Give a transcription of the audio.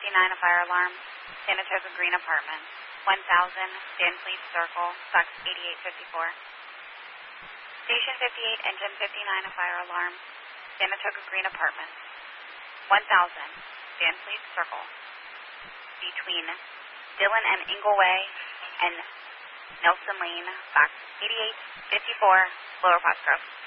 59, a fire alarm. Saratoga Green Apartments. 1000, Dan Fleet Circle, Sucks 8854. Station 58, Engine 59, a fire alarm. Saratoga Green Apartments. 1000, Dan Fleet Circle. Between Dillon and Ingleway and Nelson Lane, Box 8854, Lower Pottsgrove.